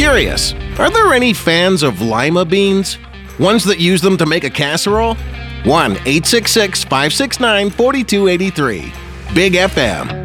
Curious, are there any fans of lima beans? Ones that use them to make a casserole? 1-866-569-4283. Big FM.